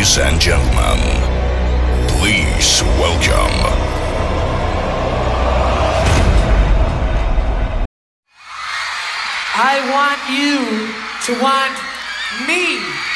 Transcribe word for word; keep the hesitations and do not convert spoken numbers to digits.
Ladies and gentlemen, please welcome. I want you to want me.